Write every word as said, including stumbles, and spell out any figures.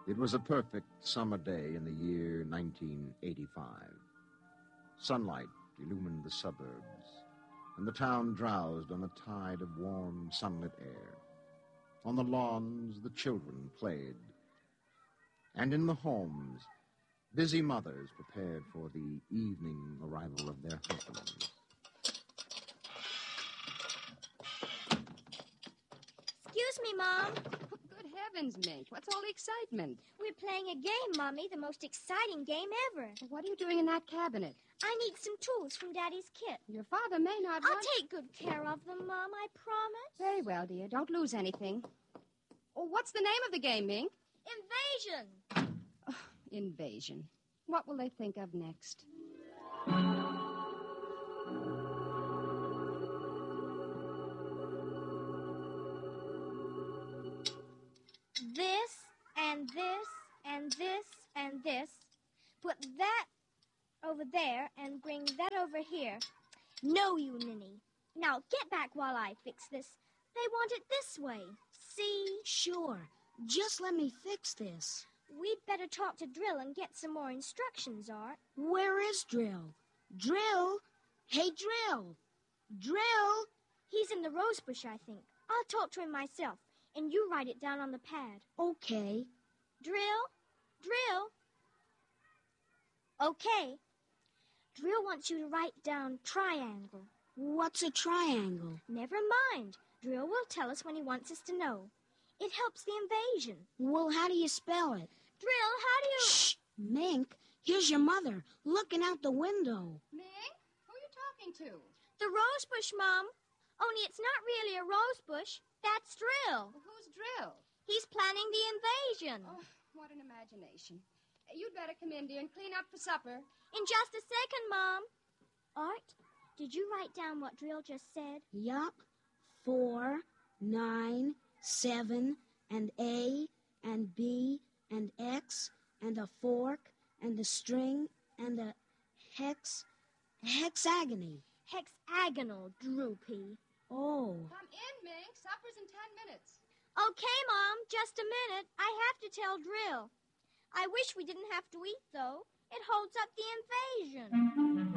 It was a perfect summer day in the year nineteen eighty-five. Sunlight illumined the suburbs, and the town drowsed on a tide of warm, sunlit air. On the lawns, the children played, and in the homes, busy mothers prepared for the evening arrival of their husbands. Excuse me, Mom. Good heavens, Mink. What's all the excitement? We're playing a game, Mommy, the most exciting game ever. What are you doing in that cabinet? I need some tools from Daddy's kit. Your father may not I'll want... take good care of them, Mom, I promise. Very well, dear. Don't lose anything. Oh, what's the name of the game, Mink? Invasion. Oh, invasion. What will they think of next? This and this and this and this. Put that over there and bring that over here. No, you ninny. Now get back while I fix this. They want it this way. See? Sure. Just let me fix this. We'd better talk to Drill and get some more instructions, Art. Where is Drill? Drill? Hey, Drill! Drill! He's in the rosebush, I think. I'll talk to him myself, and you write it down on the pad. Okay. Drill? Drill? Okay. Drill wants you to write down triangle. What's a triangle? Never mind. Drill will tell us when he wants us to know. It helps the invasion. Well, how do you spell it? Drill, how do you... Shh! Mink, here's your mother, looking out the window. Mink? Who are you talking to? The rosebush, Mom. Only it's not really a rosebush. That's Drill. Well, who's Drill? He's planning the invasion. Oh, what an imagination. You'd better come in, dear, and clean up for supper. In just a second, Mom. Art, did you write down what Drill just said? Yup. Four, nine, seven, and A, and B, and X, and a fork, and a string, and a hex... hexagony. Hexagonal, Droopy. Oh. Come in, Mink. Supper's in ten minutes. Okay, Mom, just a minute. I have to tell Drill. I wish we didn't have to eat, though. It holds up the invasion.